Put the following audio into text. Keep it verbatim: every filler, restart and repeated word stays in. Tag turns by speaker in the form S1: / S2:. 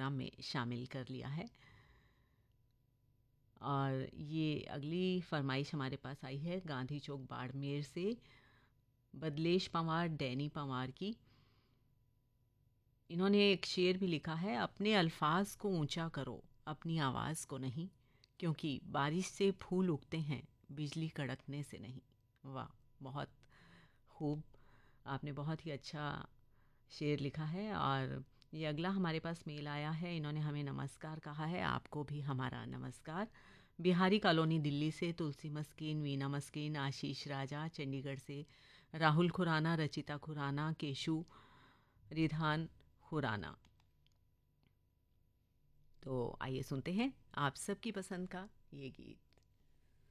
S1: Programme में शामिल कर लिया है। और ये अगली फरमाइश हमारे पास आई है गांधी चौक बाड़मेर से बदलेश पंवार डैनी पंवार की। इन्होंने एक शेर भी लिखा है, अपने अल्फाज को ऊंचा करो अपनी आवाज़ को नहीं, क्योंकि बारिश से फूल उगते हैं बिजली कड़कने से नहीं। वाह, बहुत खूब, आपने बहुत ही अच्छा शेर लिखा है। और ये अगला हमारे पास मेल आया है, इन्होंने हमें नमस्कार कहा है। आपको भी हमारा नमस्कार। बिहारी कॉलोनी दिल्ली से तुलसी मस्कीन, वीना मस्कीन, आशीष राजा, चंडीगढ़ से राहुल खुराना, रचिता खुराना, केशु रिधान खुराना। तो आइए सुनते हैं आप सबकी पसंद का ये गीत।